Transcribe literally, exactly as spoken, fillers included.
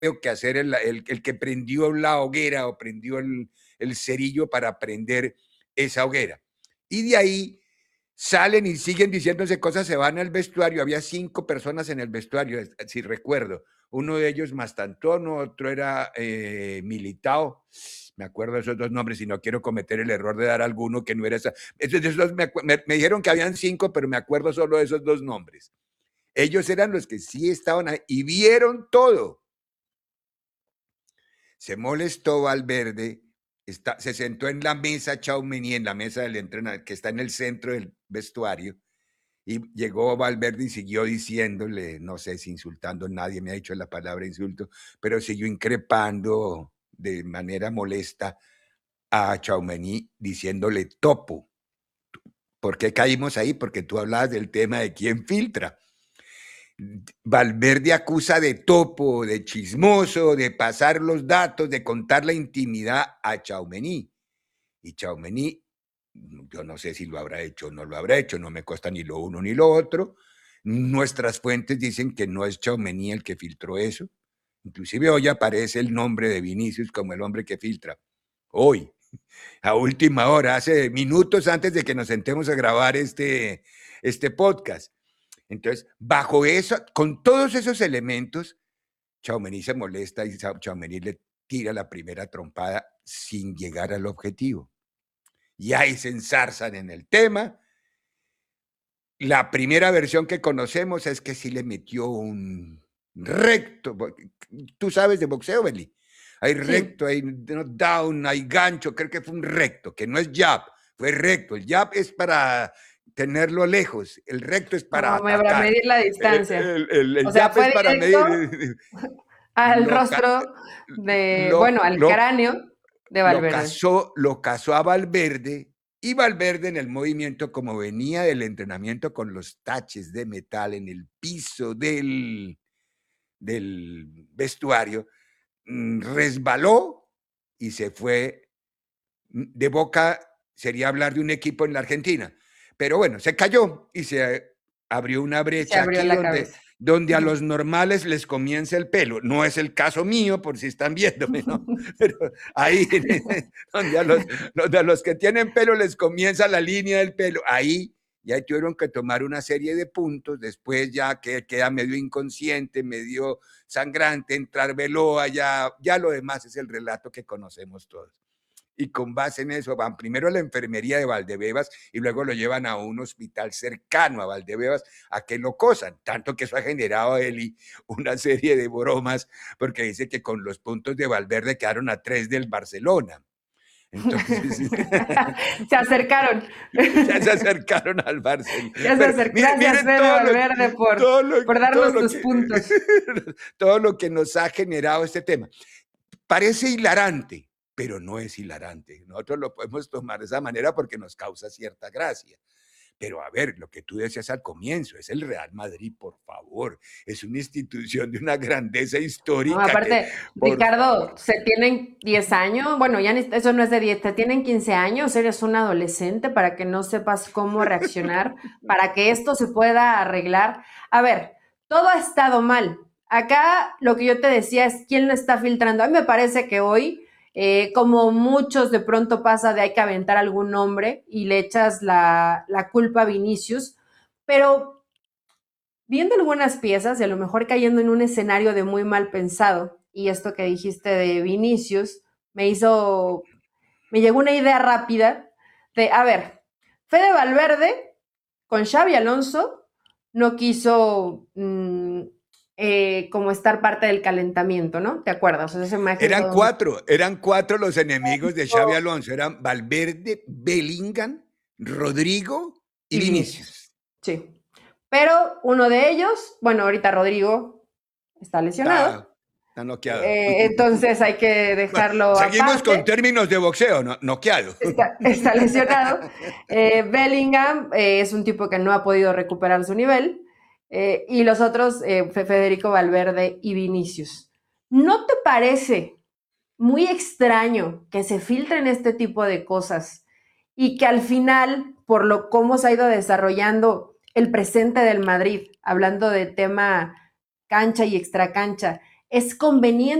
que hacer el, el, el que prendió la hoguera o prendió el, el cerillo para prender esa hoguera. Y de ahí salen y siguen diciéndose cosas, se van al vestuario. Había cinco personas en el vestuario, si recuerdo. Uno de ellos Mastantón, otro era eh, Militao. Me acuerdo de esos dos nombres y no quiero cometer el error de dar alguno que no era esa. Esos me, me, me dijeron que habían cinco, pero me acuerdo solo de esos dos nombres. Ellos eran los que sí estaban ahí y vieron todo. Se molestó Valverde, está, se sentó en la mesa Tchouaméni, en la mesa del entrenador, que está en el centro del vestuario, y llegó Valverde y siguió diciéndole, no sé si insultando, nadie me ha dicho la palabra insulto, pero siguió increpando de manera molesta a Tchouaméni diciéndole topo. ¿Por qué caímos ahí? Porque tú hablabas del tema de quién filtra. Valverde acusa de topo, de chismoso, de pasar los datos, de contar la intimidad a Tchouaméni. Y Tchouaméni, yo no sé si lo habrá hecho o no lo habrá hecho, no me consta ni lo uno ni lo otro. Nuestras fuentes dicen que no es Tchouaméni el que filtró eso. Inclusive hoy aparece el nombre de Vinicius como el hombre que filtra. Hoy, a última hora, hace minutos antes de que nos sentemos a grabar este, este podcast. Entonces, bajo eso, con todos esos elementos, Tchouaméni se molesta y Tchouaméni le tira la primera trompada sin llegar al objetivo. Y ahí se ensarzan en el tema. La primera versión que conocemos es que sí le metió un recto. Tú sabes de boxeo, Beli. Hay recto, sí. Hay down, hay gancho, creo que fue un recto, que no es jab, fue recto. El jab es para tenerlo lejos, el recto es para no, atacar. Para medir la distancia. El, el, el, el o sea, jab fue es para medir al lo, rostro de, lo, bueno, al lo, cráneo de Valverde. Lo casó, lo casó a Valverde, y Valverde en el movimiento, como venía del entrenamiento con los taches de metal en el piso del, del vestuario, resbaló y se fue de boca. Sería hablar de un equipo en la Argentina, pero bueno, se cayó y se abrió una brecha abrió aquí la donde, donde a los normales les comienza el pelo. No es el caso mío, por si están viéndome, ¿no? Pero ahí, donde a los, donde a los que tienen pelo les comienza la línea del pelo, ahí ya tuvieron que tomar una serie de puntos. Después ya que queda medio inconsciente, medio sangrante, entrar Veloa, ya, ya lo demás es el relato que conocemos todos. Y con base en eso van primero a la enfermería de Valdebebas y luego lo llevan a un hospital cercano a Valdebebas a que lo cosan, tanto que eso ha generado a Eli una serie de bromas, porque dice que con los puntos de Valverde quedaron a tres del Barcelona. Entonces se acercaron. Ya se acercaron al Barcelona. Ya se acercaron. Gracias, miren Fede Valverde, lo, por, todo lo, por darnos tus que, puntos. Todo lo que nos ha generado este tema. Parece hilarante, pero no es hilarante. Nosotros lo podemos tomar de esa manera porque nos causa cierta gracia. Pero a ver, lo que tú decías al comienzo, es el Real Madrid, por favor. Es una institución de una grandeza histórica. No, aparte, que, Ricardo, favor. Se tienen diez años, bueno, ya ni, eso no es de diez, te tienen quince años, eres un adolescente para que no sepas cómo reaccionar, para que esto se pueda arreglar. A ver, todo ha estado mal. Acá lo que yo te decía es quién lo está filtrando. A mí me parece que hoy, eh, como muchos de pronto pasa de hay que aventar algún nombre y le echas la, la culpa a Vinicius, pero viendo algunas piezas y a lo mejor cayendo en un escenario de muy mal pensado, y esto que dijiste de Vinicius me hizo, me llegó una idea rápida de, a ver, Fede Valverde con Xabi Alonso no quiso mmm, eh, como estar parte del calentamiento, ¿no? ¿Te acuerdas? O sea, esa imagen eran cuatro, muy... eran cuatro los enemigos de Xabi Alonso, eran Valverde, Bellingham, Rodrigo y, y Vinicius. Sí. Pero uno de ellos, bueno, ahorita Rodrigo está lesionado. Está, está noqueado. Eh, entonces hay que dejarlo bueno, seguimos aparte. con términos de boxeo, no, noqueado. Está, está lesionado. Eh, Bellingham eh, es un tipo que no ha podido recuperar su nivel. Eh, y los otros, eh, Federico Valverde y Vinicius. ¿No te parece muy extraño que se filtren este tipo de cosas y que al final, por lo cómo se ha ido desarrollando el presente del Madrid, hablando de tema cancha y extracancha, es conveniente